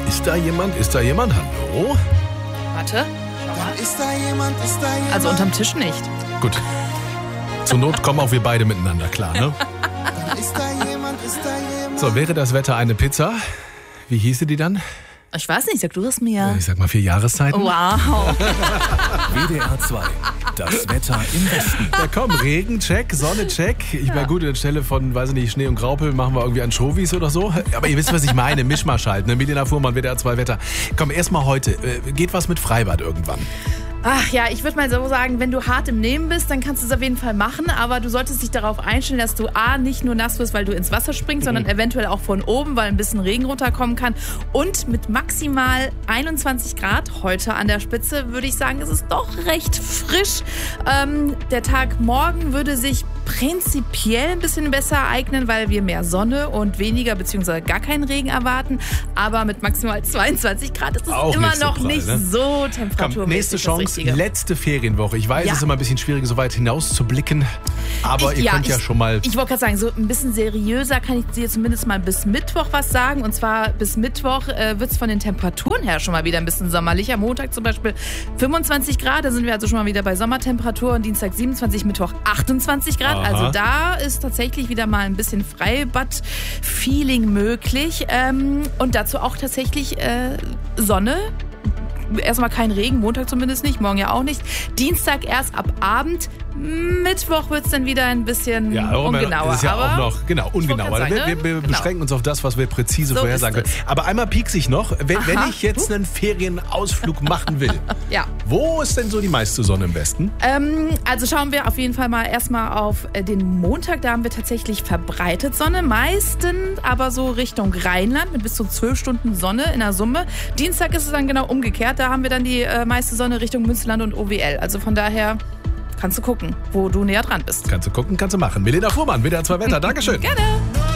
Ist da jemand? Ist da jemand? Hallo? Warte. Schau mal. Ist da jemand? Also unterm Tisch nicht. Gut. Zur Not kommen auch wir beide miteinander klar, ne? Ist da jemand? So, wäre das Wetter eine Pizza? Wie hieße die dann? Ich weiß nicht, sag du es mir. Ich sag mal 4 Jahreszeiten. Wow. WDR 2. Das Wetter im Westen. Ja komm, Regen, check, Sonne, check. Ich meine, gut, anstelle von, weiß ich nicht, Schnee und Graupel machen wir irgendwie Anchovies oder so. Aber ihr wisst, was ich meine. Mischmasch halt, ne? Milena Fuhrmann, WDR 2 Wetter. Komm, erstmal heute. Geht was mit Freibad irgendwann? Ach ja, ich würde mal so sagen, wenn du hart im Nehmen bist, dann kannst du es auf jeden Fall machen. Aber du solltest dich darauf einstellen, dass du A, nicht nur nass wirst, weil du ins Wasser springst, sondern eventuell auch von oben, weil ein bisschen Regen runterkommen kann. Und mit maximal 21 Grad heute an der Spitze würde ich sagen, es ist doch recht frisch. Der Tag morgen würde sich prinzipiell ein bisschen besser eignen, weil wir mehr Sonne und weniger bzw. gar keinen Regen erwarten. Aber mit maximal 22 Grad ist es Auch immer nicht so noch prall, nicht ne? so Komm, temperaturmäßig nächste das Chance, Richtige. letzte Ferienwoche. Ich weiß, Ja. es ist immer ein bisschen schwierig, so weit hinaus zu blicken. Aber ihr könnt ja schon mal... Ich wollte gerade sagen, so ein bisschen seriöser kann ich dir zumindest mal bis Mittwoch was sagen. Und zwar bis Mittwoch wird es von den Temperaturen her schon mal wieder ein bisschen sommerlich. Am Montag zum Beispiel 25 Grad, da sind wir also schon mal wieder bei Sommertemperatur. Und Dienstag 27, Mittwoch 28 Grad. Aha. Also da ist tatsächlich wieder mal ein bisschen Freibad-Feeling möglich. Und dazu auch tatsächlich Sonne. Erstmal kein Regen, Montag zumindest nicht, morgen ja auch nicht. Dienstag erst ab Abend. Mittwoch wird es dann wieder ein bisschen ungenauer. Das ist ja aber auch noch, genau, ungenau. wollte gerade sagen, Wir ne? beschränken uns auf das, was wir präzise So vorhersagen ist können. Aber einmal piekse ich noch, wenn ich jetzt einen Ferienausflug machen will, Ja. wo ist denn so die meiste Sonne im Westen? Also schauen wir auf jeden Fall mal erstmal auf den Montag. Da haben wir tatsächlich verbreitet Sonne. Meistens aber so Richtung Rheinland mit bis zu 12 Stunden Sonne in der Summe. Dienstag ist es dann genau umgekehrt. Da haben wir dann die meiste Sonne Richtung Münsterland und OWL. Also von daher kannst du gucken, wo du näher dran bist. Kannst du gucken, kannst du machen. Milena Fuhrmann, WDR 2 Wetter. Dankeschön. Gerne.